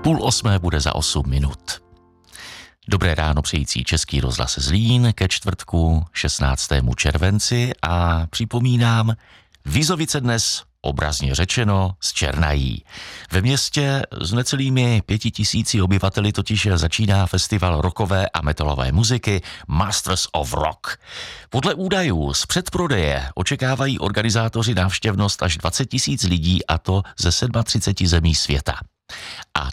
7:30 bude za 8 minut. Dobré ráno přející Český rozhlas Zlín ke čtvrtku 16. červenci a připomínám, Vizovice dnes obrazně řečeno zčernají. Ve městě s necelými 5 000 obyvateli totiž začíná festival rockové a metalové muziky Masters of Rock. Podle údajů z předprodeje očekávají organizátoři návštěvnost až 20 000 lidí, a to ze 37 zemí světa. A